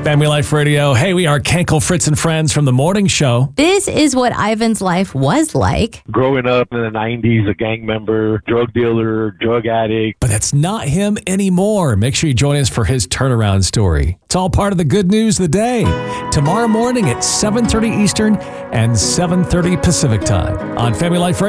Family Life Radio. Hey, we are Kenkel, Fritz, and Friends from the morning show. This is what Ivan's life was like. Growing up in the 90s, a gang member, drug dealer, drug addict. But that's not him anymore. Make sure you join us for his turnaround story. It's all part of the good news of the day. Tomorrow morning at 7:30 Eastern and 7:30 Pacific time on Family Life Radio.